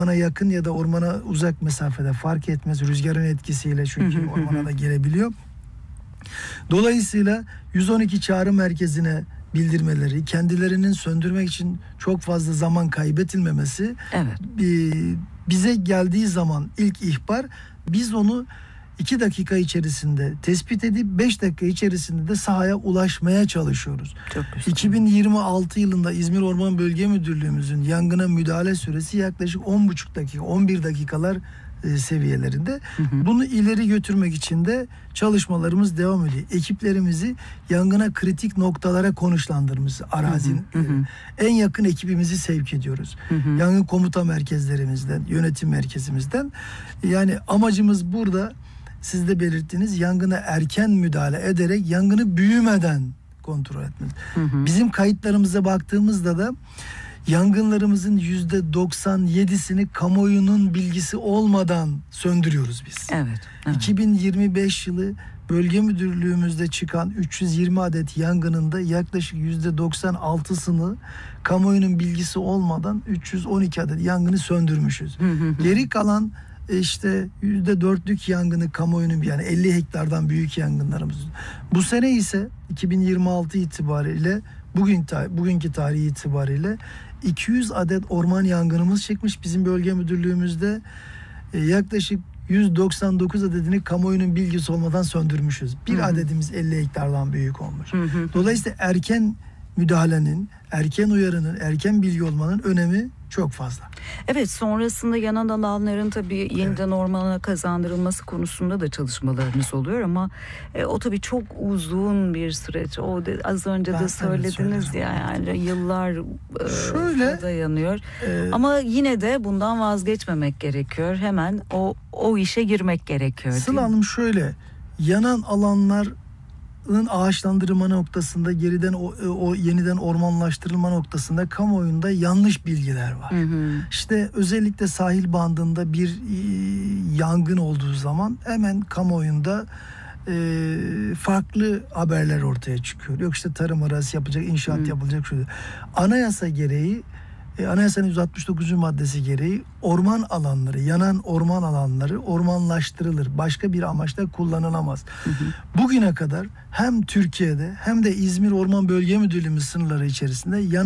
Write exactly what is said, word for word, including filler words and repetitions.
ormana yakın ya da ormana uzak mesafede fark etmez, rüzgarın etkisiyle çünkü ormana da gelebiliyor. Dolayısıyla yüz on iki çağrı merkezine bildirmeleri, kendilerinin söndürmek için çok fazla zaman kaybedilmemesi, evet. bize geldiği zaman ilk ihbar, biz onu iki dakika içerisinde tespit edip beş dakika içerisinde de sahaya ulaşmaya çalışıyoruz. Çok güzel. iki bin yirmi altı yılında İzmir Orman Bölge Müdürlüğümüzün yangına müdahale süresi yaklaşık on buçuk dakika, on bir dakikalar e, seviyelerinde. Hı hı. Bunu ileri götürmek için de çalışmalarımız devam ediyor. Ekiplerimizi yangına kritik noktalara konuşlandırmışız. Arazinin hı hı hı. en yakın ekibimizi sevk ediyoruz. Hı hı. Yangın komuta merkezlerimizden, yönetim merkezimizden. Yani amacımız burada, siz de belirttiniz, yangına erken müdahale ederek yangını büyümeden kontrol etmek. Hı hı. Bizim kayıtlarımıza baktığımızda da yangınlarımızın yüzde doksan yedisini kamuoyunun bilgisi olmadan söndürüyoruz biz. Evet, evet. iki bin yirmi beş yılı bölge müdürlüğümüzde çıkan üç yüz yirmi adet yangının da yaklaşık yüzde doksan altısını kamuoyunun bilgisi olmadan üç yüz on iki adet yangını söndürmüşüz. Hı hı hı. Geri kalan işte yüzde dörtlük yangını kamuoyunun, yani elli hektardan büyük yangınlarımız. Bu sene ise iki bin yirmi altı itibariyle bugün bugünkü tarihi itibariyle iki yüz adet orman yangınımız çıkmış bizim bölge müdürlüğümüzde. E, yaklaşık yüz doksan dokuz adedini kamuoyunun bilgisi olmadan söndürmüşüz. Bir hı hı. adedimiz elli hektardan büyük olmuş. Hı hı. Dolayısıyla erken müdahalenin, erken uyarının, erken bilgi olmanın önemi çok fazla. Evet, sonrasında yanan alanların tabii yeniden evet. ormana kazandırılması konusunda da çalışmalarınız oluyor ama e, o tabii çok uzun bir süreç. O de, az önce ben de söylediniz ya, yani yıllar e, dayanıyor. E, ama yine de bundan vazgeçmemek gerekiyor. Hemen o o işe girmek gerekiyor. Sıla Hanım, şöyle, yanan alanlar ağaçlandırma noktasında, geriden o, o yeniden ormanlaştırılma noktasında kamuoyunda yanlış bilgiler var. Hı hı. İşte özellikle sahil bandında bir e, yangın olduğu zaman hemen kamuoyunda e, farklı haberler ortaya çıkıyor. Yok işte tarım arazisi yapacak, inşaat hı. yapılacak. Şöyle. Anayasa gereği, e, anayasanın yüz altmış dokuzuncu maddesi gereği orman alanları, yanan orman alanları ormanlaştırılır. Başka bir amaçla kullanılamaz. Hı hı. Bugüne kadar hem Türkiye'de hem de İzmir Orman Bölge Müdürlüğü sınırları içerisinde yan